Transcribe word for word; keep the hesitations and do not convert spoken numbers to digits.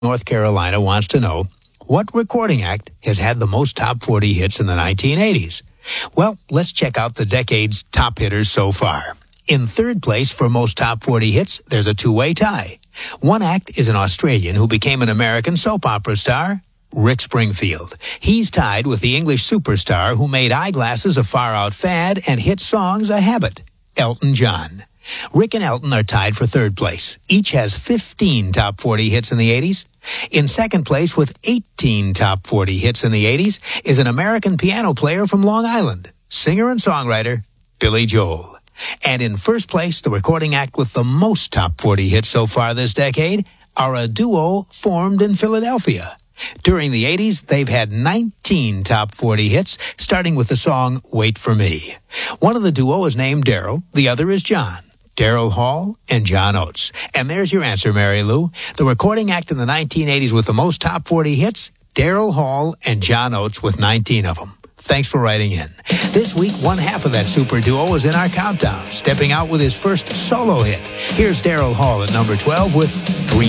North Carolina wants to know, what recording act has had the most top forty hits in the nineteen eighties? Well, let's check out the decade's top hitters so far. In third place for most top forty hits, there's a two-way tie. One act is an Australian who became an American soap opera star, Rick Springfield. He's tied with the English superstar who made eyeglasses a far-out fad and hit songs a habit, Elton John. Rick and Elton are tied for third place. Each has fifteen top forty hits in the eighties. In second place with eighteen top forty hits in the eighties is an American piano player from Long Island, singer and songwriter Billy Joel. And in first place, the recording act with the most top forty hits so far this decade are a duo formed in Philadelphia. During the eighties, they've had nineteen top forty hits, starting with the song Wait for Me. One of the duo is named Daryl, the other is John. Daryl Hall and John Oates. And there's your answer, Mary Lou. The recording act in the nineteen eighties with the most top forty hits, Daryl Hall and John Oates with nineteen of them. Thanks for writing in. This week, one half of that super duo is in our countdown, stepping out with his first solo hit. Here's Daryl Hall at number twelve with Dream.